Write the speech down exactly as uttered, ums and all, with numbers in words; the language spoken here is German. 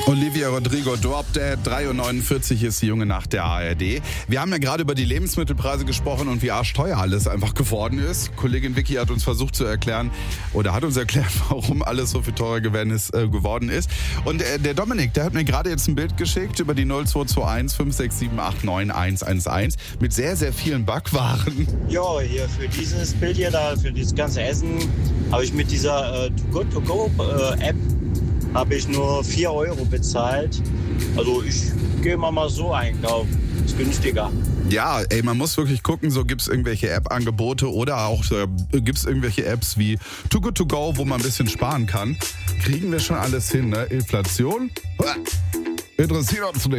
Olivia Rodrigo, Drop Dead, drei Uhr neunundvierzig ist die junge Nacht der A R D. Wir haben ja gerade über die Lebensmittelpreise gesprochen und wie arschteuer alles einfach geworden ist. Kollegin Vicky hat uns versucht zu erklären oder hat uns erklärt, warum alles so viel teurer geworden ist. Äh, geworden ist. Und äh, der Dominik, der hat mir gerade jetzt ein Bild geschickt über die null zwei zwei eins fünf sechs sieben acht neun eins eins eins mit sehr, sehr vielen Backwaren. Ja, hier für dieses Bild hier da, für dieses ganze Essen, habe ich mit dieser äh, Too Good To Go äh, App habe ich nur vier Euro bezahlt. Also ich gehe mal mal so einkaufen. Ist günstiger. Ja, ey, man muss wirklich gucken, so gibt's irgendwelche App-Angebote oder auch so, gibt's irgendwelche Apps wie Too Good To Go, wo man ein bisschen sparen kann. Kriegen wir schon alles hin, ne? Inflation? Interessiert uns nicht.